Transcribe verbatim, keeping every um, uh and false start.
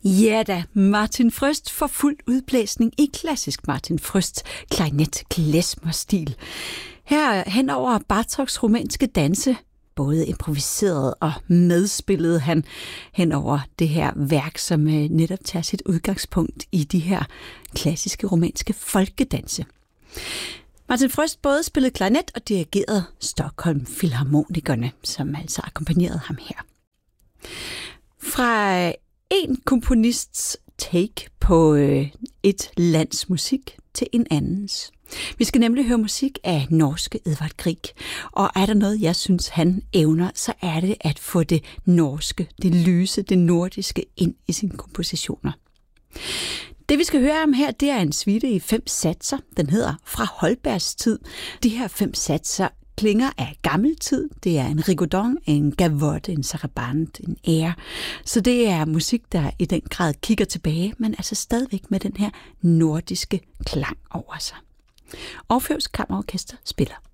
Ja da, Martin Frøst for fuld udblæsning i klassisk Martin Frøst klarinet-klezmer-stil. Her hen over Bartoks romanske danse, både improviseret og medspillede han hen over det her værk, som netop tager sit udgangspunkt i de her klassiske romanske folkedanse. Martin Frøst både spillede klarinet og dirigerede Stockholm Filharmonikerne, som altså akkompagnerede ham her. Fra en komponists take på øh, et lands musik til en andens. Vi skal nemlig høre musik af norske Edvard Grieg, og er der noget, jeg synes, han evner, så er det at få det norske, det lyse, det nordiske ind i sine kompositioner. Det vi skal høre om her, det er en suite i fem satser. Den hedder Fra Holbergs tid. De her fem satser klinger af gammel tid. Det er en rigodon, en gavotte, en sarabande, en ære. Så det er musik, der i den grad kigger tilbage, men altså stadigvæk med den her nordiske klang over sig. Orfeus Kammerorkester spiller.